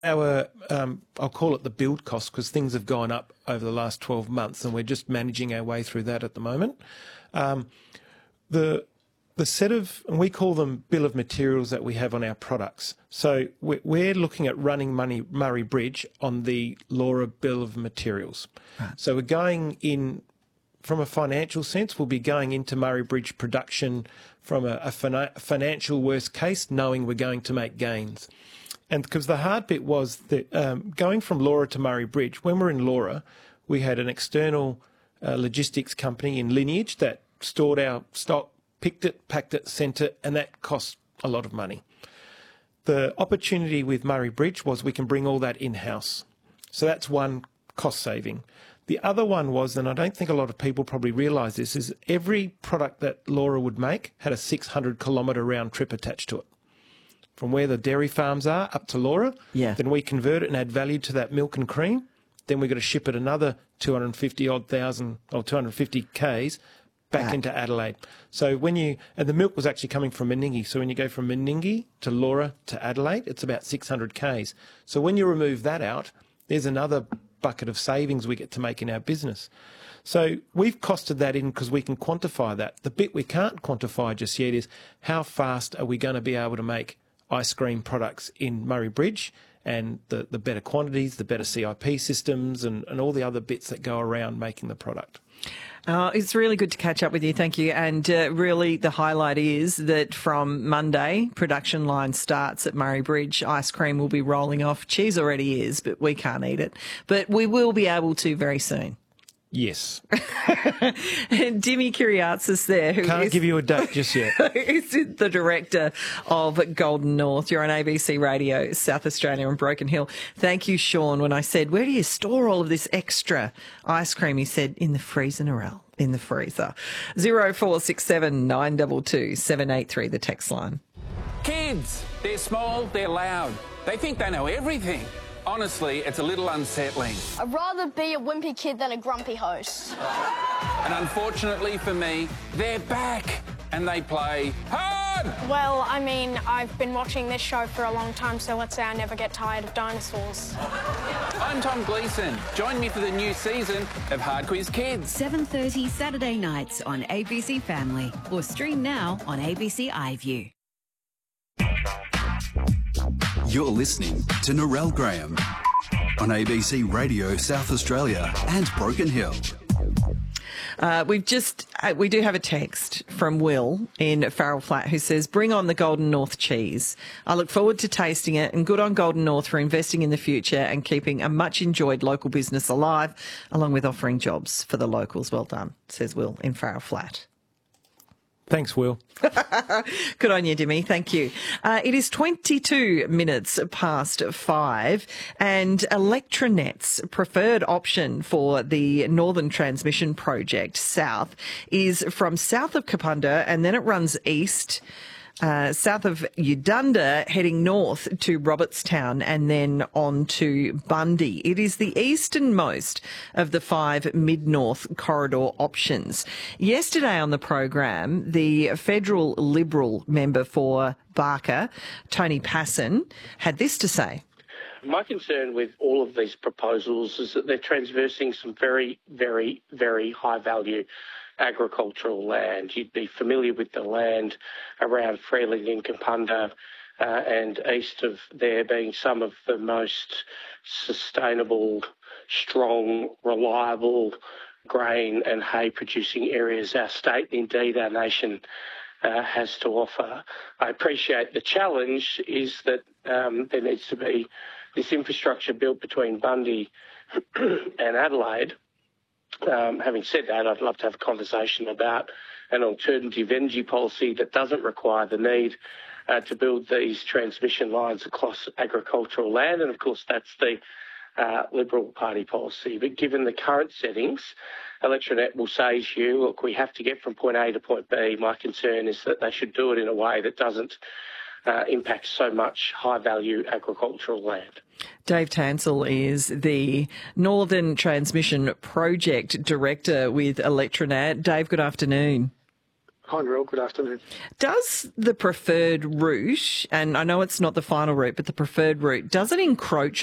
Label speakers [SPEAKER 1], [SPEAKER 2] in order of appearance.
[SPEAKER 1] Our, I'll call it the build cost, because things have gone up over the last 12 months and we're just managing our way through that at the moment. The set of, and we call them bill of materials that we have on our products. So we're looking at running Murray Bridge on the Laura bill of materials. Right. So we're going in, from a financial sense, we'll be going into Murray Bridge production from a financial worst case, knowing we're going to make gains. And because the hard bit was that going from Laura to Murray Bridge, when we're in Laura, we had an external logistics company in Lineage that stored our stock, picked it, packed it, sent it, and that cost a lot of money. The opportunity with Murray Bridge was we can bring all that in-house. So that's one cost saving. The other one was, and I don't think a lot of people probably realise this, is every product that Laura would make had a 600-kilometre round trip attached to it. From where the dairy farms are up to Laura, then we convert it and add value to that milk and cream. Then we've got to ship it another 250 Ks back into Adelaide. So and the milk was actually coming from Meningie. So when you go from Meningie to Laura to Adelaide, it's about 600 Ks. So when you remove that out, there's another bucket of savings we get to make in our business. So we've costed that in because we can quantify that. The bit we can't quantify just yet is how fast are we going to be able to make ice cream products in Murray Bridge, and the better quantities, the better CIP systems, and all the other bits that go around making the product.
[SPEAKER 2] It's really good to catch up with you. Thank you. And really the highlight is that from Monday, production line starts at Murray Bridge. Ice cream will be rolling off. Cheese already is, but we can't eat it. But we will be able to very soon.
[SPEAKER 1] Yes.
[SPEAKER 2] And Dimmy Kyriatsis there. Who
[SPEAKER 1] Can't give you a date just yet.
[SPEAKER 2] Is the director of Golden North. You're on ABC Radio, South Australia and Broken Hill. Thank you, Sean. When I said, where do you store all of this extra ice cream? He said, in the freezer, Narelle, in the freezer. 0467 922 783, the text line.
[SPEAKER 3] Kids, they're small, they're loud. They think they know everything. Honestly, it's a little unsettling.
[SPEAKER 4] I'd rather be a wimpy kid than a grumpy host.
[SPEAKER 3] And unfortunately for me, they're back and they play hard!
[SPEAKER 5] Well, I mean, I've been watching this show for a long time, so let's say I never get tired of dinosaurs.
[SPEAKER 3] I'm Tom Gleeson. Join me for the new season of Hard Quiz Kids.
[SPEAKER 6] 7:30 Saturday nights on ABC Family, or stream now on ABC iView.
[SPEAKER 7] You're listening to Narelle Graham on ABC Radio South Australia and Broken Hill.
[SPEAKER 2] We do have a text from Will in Farrell Flat who says, bring on the Golden North cheese. I look forward to tasting it, and good on Golden North for investing in the future and keeping a much enjoyed local business alive, along with offering jobs for the locals. Well done, says Will in Farrell Flat.
[SPEAKER 1] Thanks, Will.
[SPEAKER 2] Good on you, Dimmy. Thank you. It is 22 minutes past 5, and Electronet's preferred option for the Northern Transmission Project South is from south of Kapunda, and then it runs east, south of Udunda, heading north to Robertstown and then on to Bundy. It is the easternmost of the 5 mid-north corridor options. Yesterday on the program, the federal Liberal member for Barker, Tony Passon, had this to say.
[SPEAKER 8] My concern with all of these proposals is that they're transversing some very, very, very high-value agricultural land. You'd be familiar with the land around Freeling and Kapunda and east of there being some of the most sustainable, strong, reliable grain and hay producing areas our state, indeed our nation, has to offer. I appreciate the challenge is that there needs to be this infrastructure built between Bundy and Adelaide. Having said that, I'd love to have a conversation about an alternative energy policy that doesn't require the need to build these transmission lines across agricultural land. And, of course, that's the Liberal Party policy. But given the current settings, Electronet will say to you, look, we have to get from point A to point B. My concern is that they should do it in a way that doesn't impact so much high-value agricultural land.
[SPEAKER 2] Dave Tansel is the Northern Transmission Project Director with Electronet. Dave, good afternoon.
[SPEAKER 9] Hi, Narelle. Good afternoon.
[SPEAKER 2] Does the preferred route, and I know it's not the final route, but the preferred route, does it encroach